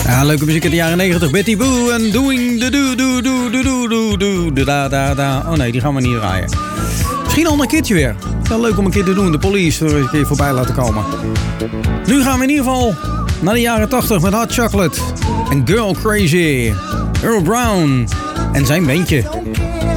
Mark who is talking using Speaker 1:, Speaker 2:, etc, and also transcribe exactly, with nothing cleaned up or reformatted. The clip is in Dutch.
Speaker 1: Ja, leuke muziek uit de jaren negentig. Betty Boo en Doing the Do Do Do Do Do Do Do Do Da Da Da. Oh nee, die gaan we niet draaien. Misschien al een keertje weer. Wel leuk om een keer te doen. De Police er een keer voorbij laten komen. Nu gaan we in ieder geval naar de jaren tachtig met Hot Chocolate en Girl Crazy. Earl Brown en zijn bandje.